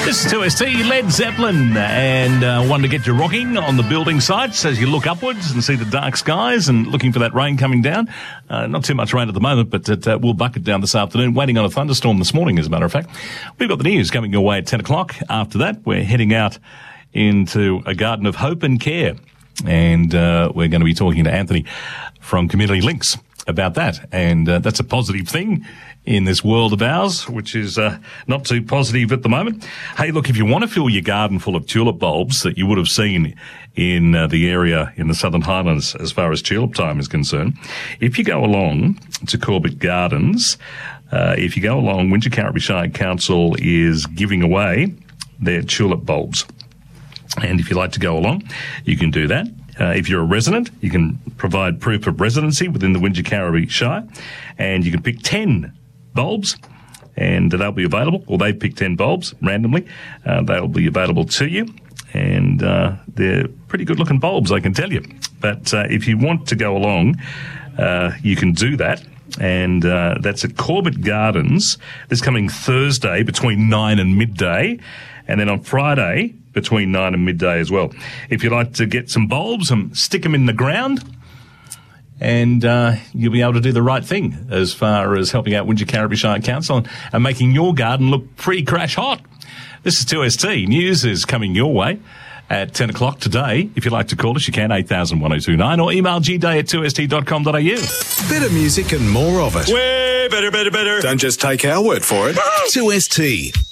This is 2ST, Led Zeppelin, and one to get you rocking on the building sites as you look upwards and see the dark skies and looking for that rain coming down. Not too much rain at the moment, but it will bucket down this afternoon, waiting on a thunderstorm this morning, as a matter of fact. We've got the news coming your way at 10 o'clock. After that, we're heading out into a garden of hope and care, and we're going to be talking to Anthony from Community Links about that, and that's a positive thing in this world of ours, which is not too positive at the moment. Hey, look, if you want to fill your garden full of tulip bulbs that you would have seen in the area in the Southern Highlands as far as tulip time is concerned, if you go along to Corbett Gardens, Wingecarribee Shire Council is giving away their tulip bulbs. And if you'd like to go along, you can do that. If you're a resident, you can provide proof of residency within the Wingecarribee Shire, and you can pick 10 bulbs, and they'll be available, or they pick 10 bulbs randomly. They'll be available to you, and they're pretty good-looking bulbs, I can tell you. But if you want to go along, you can do that, and that's at Corbett Gardens this coming Thursday between 9 and midday, and then on Friday between 9 and midday as well. If you'd like to get some bulbs and stick them in the ground, and you'll be able to do the right thing as far as helping out Wingecarribee Shire Council and making your garden look pre-crash hot. This is 2ST. News is coming your way at 10 o'clock today. If you'd like to call us, you can, 8000-1029, or email gday@2st.com.au. Better music and more of it. Way better. Don't just take our word for it. 2ST.